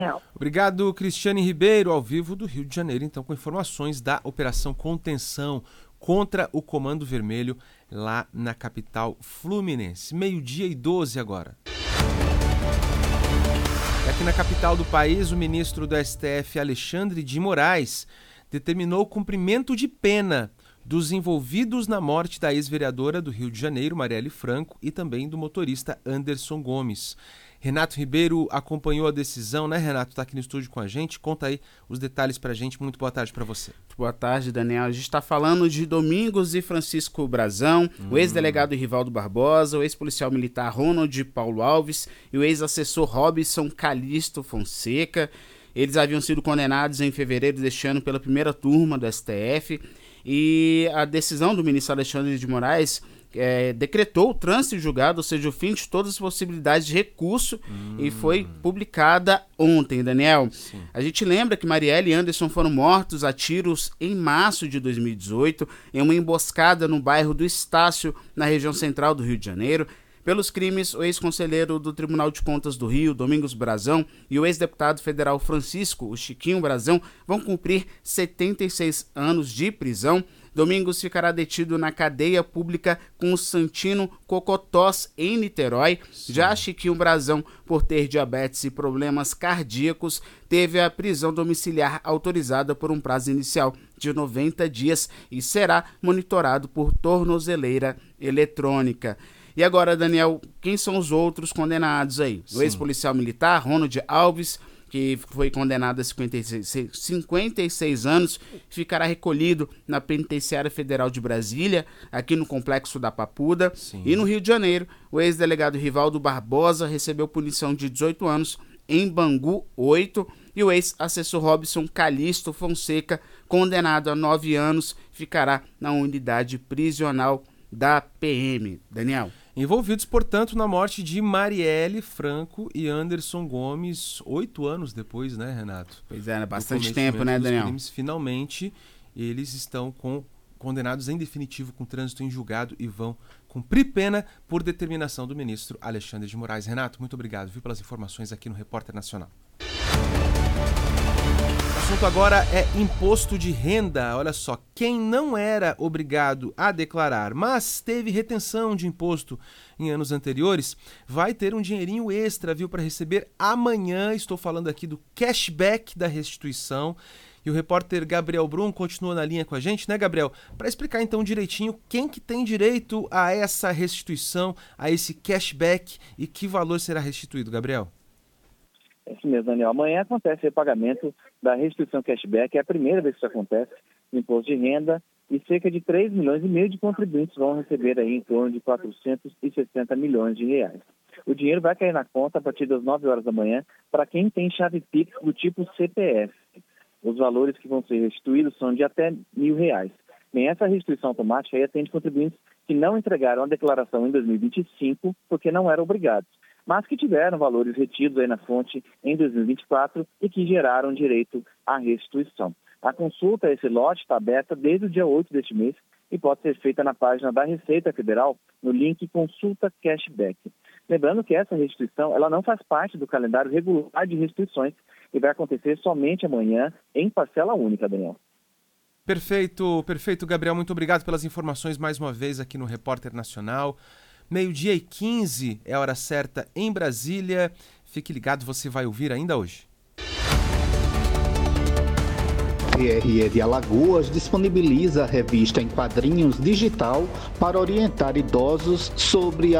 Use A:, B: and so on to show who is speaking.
A: Obrigado, Cristiane Ribeiro, ao vivo do Rio de Janeiro, então, com informações da Operação Contenção contra o Comando Vermelho, lá na capital fluminense. 12:12 agora. Aqui na capital do país, o ministro do STF, Alexandre de Moraes, determinou o cumprimento de pena dos envolvidos na morte da ex-vereadora do Rio de Janeiro, Marielle Franco, e também do motorista Anderson Gomes. Renato Ribeiro acompanhou a decisão, né, Renato? Está aqui no estúdio com a gente. Conta aí os detalhes para a gente. Muito boa tarde para você.
B: Boa tarde, Daniel. A gente está falando de Domingos e Francisco Brazão, o ex-delegado Rivaldo Barbosa, o ex-policial militar Ronald Paulo Alves e o ex-assessor Robson Calixto Fonseca. Eles haviam sido condenados em fevereiro deste ano pela primeira turma do STF e a decisão do ministro Alexandre de Moraes decretou o trânsito em julgado, ou seja, o fim de todas as possibilidades de recurso e foi publicada ontem, Daniel.
A: Sim.
B: A gente lembra que Marielle e Anderson foram mortos a tiros em março de 2018 em uma emboscada no bairro do Estácio, na região central do Rio de Janeiro. Pelos crimes, o ex-conselheiro do Tribunal de Contas do Rio, Domingos Brazão, e o ex-deputado federal Francisco, o Chiquinho Brazão, vão cumprir 76 anos de prisão. Domingos ficará detido na cadeia pública Constantino Cocotós, em Niterói. Sim. Já Chiquinho Brazão, por ter diabetes e problemas cardíacos, teve a prisão domiciliar autorizada por um prazo inicial de 90 dias e será monitorado por tornozeleira eletrônica. E agora, Daniel, quem são os outros condenados aí? Sim. O ex-policial militar, Ronald Alves, que foi condenado a 56 anos, ficará recolhido na Penitenciária Federal de Brasília, aqui no Complexo da Papuda.
A: Sim.
B: E no Rio de Janeiro, o ex-delegado Rivaldo Barbosa recebeu punição de 18 anos em Bangu 8, e o ex-assessor Robson Calixto Fonseca, condenado a 9 anos, ficará na unidade prisional da PM. Daniel.
A: Envolvidos, portanto, na morte de Marielle Franco e Anderson Gomes, 8 anos depois, né, Renato?
B: Pois é, bastante tempo, né, Daniel?
A: Crimes, finalmente, eles estão condenados em definitivo com trânsito em julgado e vão cumprir pena por determinação do ministro Alexandre de Moraes. Renato, muito obrigado, viu, pelas informações aqui no Repórter Nacional. O assunto agora é imposto de renda. Olha só, quem não era obrigado a declarar, mas teve retenção de imposto em anos anteriores, vai ter um dinheirinho extra, viu, para receber amanhã. Estou falando aqui do cashback da restituição. E o repórter Gabriel Brum continua na linha com a gente, né, Gabriel? Para explicar então direitinho quem que tem direito a essa restituição, a esse cashback e que valor será restituído, Gabriel?
C: É isso mesmo, Daniel. Amanhã acontece o pagamento da restituição cashback. É a primeira vez que isso acontece no imposto de renda e cerca de 3,5 milhões de contribuintes vão receber aí em torno de 460 milhões de reais. O dinheiro vai cair na conta a partir das 9 horas da manhã para quem tem chave Pix do tipo CPF. Os valores que vão ser restituídos são de até R$1.000. Bem, essa restituição automática aí atende contribuintes que não entregaram a declaração em 2025 porque não eram obrigados, mas que tiveram valores retidos aí na fonte em 2024 e que geraram direito à restituição. A consulta a esse lote está aberta desde o dia 8 deste mês e pode ser feita na página da Receita Federal, no link Consulta Cashback. Lembrando que essa restituição ela não faz parte do calendário regular de restituições e vai acontecer somente amanhã em parcela única, Daniel.
A: Perfeito, Gabriel. Muito obrigado pelas informações mais uma vez aqui no Repórter Nacional. 12:15 é a hora certa em Brasília. Fique ligado, você vai ouvir ainda hoje.
D: TRE de Alagoas disponibiliza a revista em quadrinhos digital para orientar idosos sobre